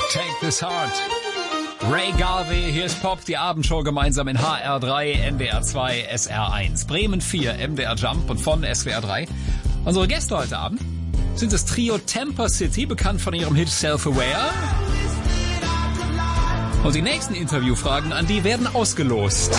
Take This Heart. Ray Garvey, hier ist Pop, die Abendshow gemeinsam in HR3, NDR 2, SR1, Bremen 4, MDR Jump und von SWR 3. Unsere Gäste heute Abend sind das Trio Temper City, bekannt von ihrem Hit Self-Aware. Und die nächsten Interviewfragen an die werden ausgelost.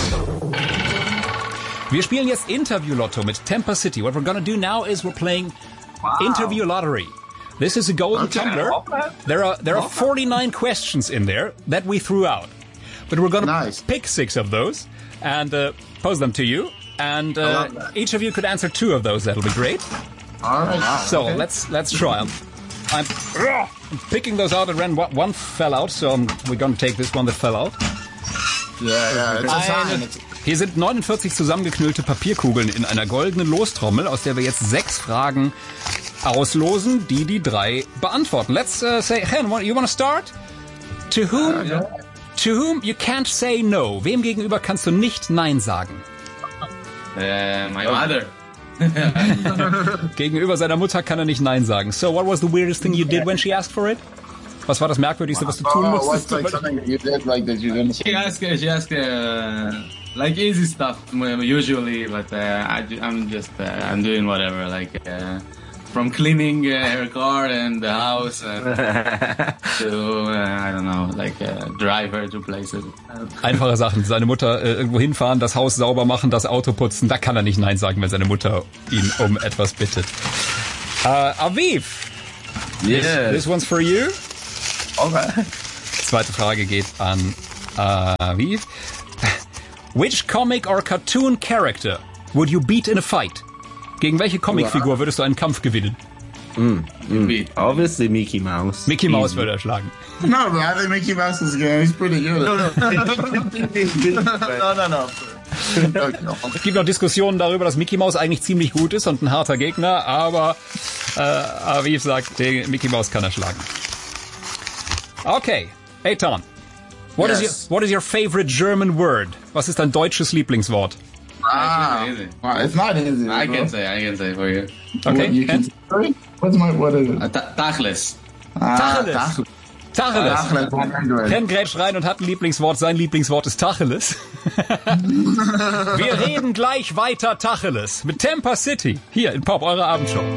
Wir spielen jetzt Interview-Lotto mit Temper City. What we're gonna do now is we're playing Interview Lottery. This is a golden tumbler. There are 49 questions in there that we threw out. But we're going to pick 6 of those and pose them to you. And each of you could answer 2 of those. That'll be great. All right. So let's try. I'm picking those out, and one fell out, so we're going to take this one that fell out. Yeah, it's a sign. Hier sind 49 zusammengeknüllte Papierkugeln in einer goldenen Lostrommel, aus der wir jetzt 6 Fragen auslosen, die 3 beantworten. Let's say, Hen, you want to start? To whom you can't say no. Wem gegenüber kannst du nicht Nein sagen? My mother. Gegenüber seiner Mutter kann er nicht Nein sagen. So, what was the weirdest thing you did when she asked for it? Was war das Merkwürdigste, was du tun musstest? What's like something you did like that you didn't? She asked like easy stuff usually, but I'm doing whatever, like from cleaning her car and the house to I don't know, like drive her to places. Einfache Sachen. Seine Mutter irgendwo hinfahren, das Haus sauber machen, das Auto putzen. Da kann er nicht Nein sagen, wenn seine Mutter ihn um etwas bittet. Aviv. Yeah. This one's for you. Okay. Zweite Frage geht an Aviv. Which comic or cartoon character would you beat in a fight? Gegen welche Comicfigur würdest du einen Kampf gewinnen? Obviously Mickey Mouse. Mickey Mouse würde er schlagen. No, but I think Mickey Mouse is good. He's pretty good. No. Es gibt noch Diskussionen darüber, dass Mickey Mouse eigentlich ziemlich gut ist und ein harter Gegner, aber Aviv sagt, den Mickey Mouse kann er schlagen. Okay, Eitan. What is your favorite German word? Was ist dein deutsches Lieblingswort? It's not easy. I can say for you. Okay. You can say? What is it? Tachlis. Tacheles. Ken grätscht rein und hat ein Lieblingswort. Sein Lieblingswort ist Tacheles. Wir reden gleich weiter Tacheles mit Temper City. Hier in Pop, eure Abendshow.